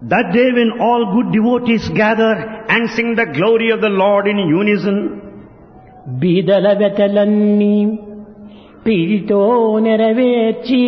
That day when all good devotees gather and sing the glory of the Lord in unison, బీదల వెతలన్నీ పీడితో నెరవేర్చి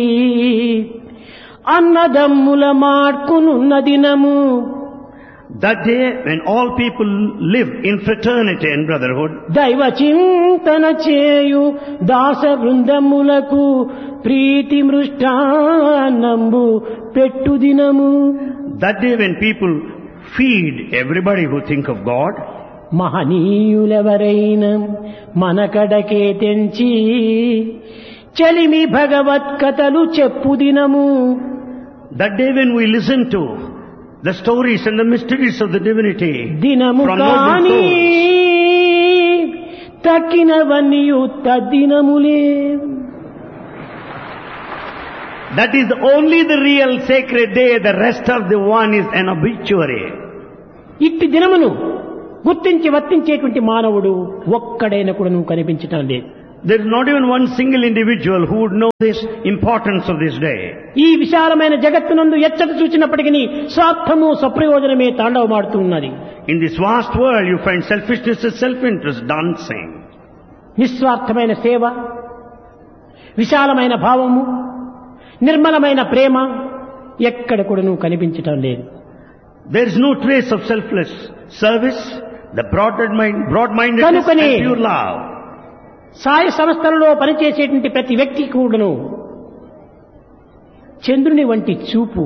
అన్నదమ్ముల మార్కునున్న దినము. that day when all people live in fraternity and brotherhood, దైవ చింతన చేయు దాస బృందములకు ప్రీతి మృష్టాన్నంబు పెట్టు దినము. that day when people feed everybody who think of God, మహనీయులెవరైన మనకడకే తెంచి చలిమి భగవత్ కథలు చెప్పు దినము. that day when we listen to the stories and the mysteries of the divinity దినము from noble కాని souls. తక్కినవన్నీయు తద్దినములే. That is only the real sacred day. The rest of the one is an obituary. ఇట్టి దినమును గుర్తించి వర్తించేటువంటి మానవుడు ఒక్కడైన కూడా నువ్వు కనిపించటం లేదు. There is not even one single individual who would know this importance of this day. ఈ విశాలమైన జగత్తునందు ఎచ్చట చూచినప్పటికీ స్వార్థము సప్రయోజనమే తాండవమాడుతూ ఉన్నది. In this vast world you find selfishness and self-interest dancing. నిస్వార్థమైన సేవ, విశాలమైన భావము, నిర్మలమైన ప్రేమ ఎక్కడ కూడా నువ్వు కనిపించటం లేదు. There is no trace of selfless service, the broad-mindedness and కనుకనే pure love. సాయ సంస్థలలో పనిచేసేటువంటి ప్రతి వ్యక్తి కూడాను చంద్రుని వంటి చూపు,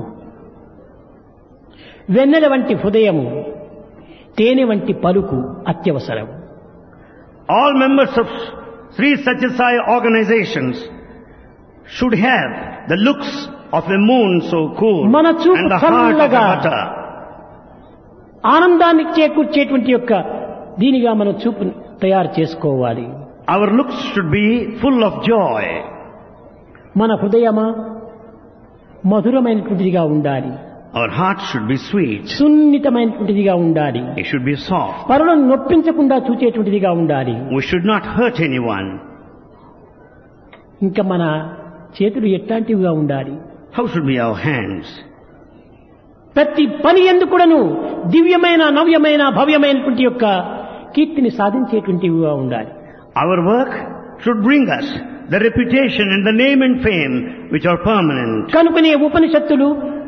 వెన్నెల వంటి హృదయము, తేనె వంటి పలుకు అత్యవసరం. All members of Sri Satya Sai organizations should have the looks of a moon so cool మన చూపు and the heart of a చల్లగా butter. ఆనందాన్ని చేకూర్చేటువంటి యొక్క దీనిగా మన చూపు తయారు చేసుకోవాలి. Our looks should be full of joy. మన హృదయమా మధురమైనటువంటిదిగా ఉండాలి. Our heart should be sweet. సున్నితమైనటువంటిదిగా ఉండాలి. It should be soft. పరులను నొప్పించకుండా చూచేటువంటిదిగా ఉండాలి. We should not hurt anyone. ఇంకా మన చేతులు ఎట్లాంటివిగా ఉండాలి. How should be our hands? ప్రతి పని ఎందుకుడను దివ్యమైన నవ్యమైన భవ్యమైనటువంటి యొక్క కీర్తిని సాధించేటువంటివిగా ఉండాలి. Our work should bring us the reputation and the name and fame which are permanent. కనుకనే ఉపనిషత్తులు